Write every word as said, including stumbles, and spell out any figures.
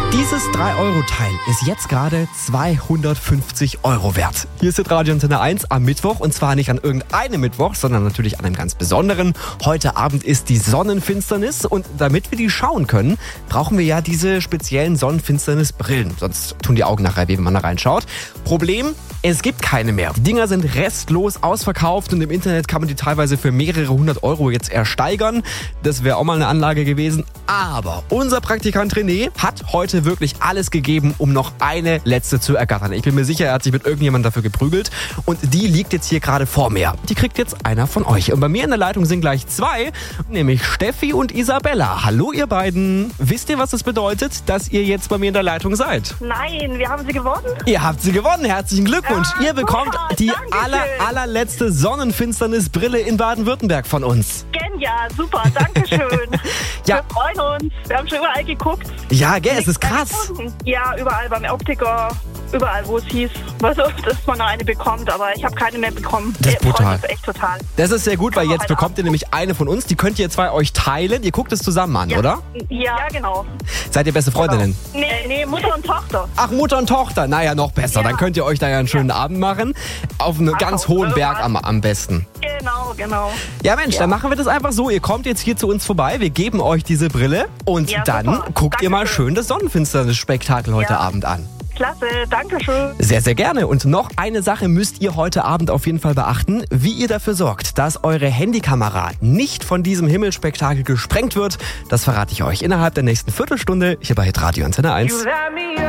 Dieses drei Euro Teil ist jetzt gerade zweihundertfünfzig Euro wert. Hier ist jetzt Radio Antenne eins am Mittwoch und zwar nicht an irgendeinem Mittwoch, sondern natürlich an einem ganz besonderen. Heute Abend ist die Sonnenfinsternis und damit wir die schauen können, brauchen wir ja diese speziellen Sonnenfinsternisbrillen. Sonst tun die Augen nachher weh, wenn man da reinschaut. Problem, es gibt keine mehr. Die Dinger sind restlos ausverkauft und im Internet kann man die teilweise für mehrere hundert Euro jetzt ersteigern. Das wäre auch mal eine Anlage gewesen. Aber unser Praktikant René hat heute wirklich alles gegeben, um noch eine letzte zu ergattern. Ich bin mir sicher, er hat sich mit irgendjemandem dafür geprügelt und die liegt jetzt hier gerade vor mir. Die kriegt jetzt einer von euch. Und bei mir in der Leitung sind gleich zwei, nämlich Steffi und Isabella. Hallo ihr beiden. Wisst ihr, was das bedeutet, dass ihr jetzt bei mir in der Leitung seid? Nein, wir haben sie gewonnen. Ihr habt sie gewonnen. Herzlichen Glückwunsch. Ja, ihr bekommt super, die Dankeschön. aller, allerletzte Sonnenfinsternisbrille in Baden-Württemberg von uns. Genial, super, danke schön. Ja. Wir freuen uns. Wir haben schon überall geguckt. Ja, gell, es ist krass. Ja, überall beim Optiker, überall wo es hieß, also, dass man noch eine bekommt, aber ich habe keine mehr bekommen. Das ist Wir freuen brutal. uns echt total. Das ist sehr gut, weil Kann man jetzt heute bekommt ihr nämlich eine von uns. Die könnt ihr zwei euch teilen. Ihr guckt es zusammen an, Ja. oder? Ja, genau. Seid ihr beste Freundinnen? Nee, nee, Mutter und Tochter. Ach, Mutter und Tochter. Naja, noch besser. Ja. Dann könnt ihr euch da ja einen schönen Abend machen. Auf einem Ach, ganz auf hohen Irland. Berg am, am besten. Genau, genau. Ja, Mensch, Ja. dann machen wir das einfach so. Ihr kommt jetzt hier zu uns vorbei. Wir geben euch diese Brille. Und Ja, dann super. guckt ihr mal Dankeschön. schön das Sonnenfinsternis-Spektakel heute Ja. Abend an. Klasse, danke schön. Sehr, sehr gerne. Und noch eine Sache müsst ihr heute Abend auf jeden Fall beachten, wie ihr dafür sorgt, dass eure Handykamera nicht von diesem Himmelspektakel gesprengt wird. Das verrate ich euch innerhalb der nächsten Viertelstunde hier bei Hitradio Antenne eins.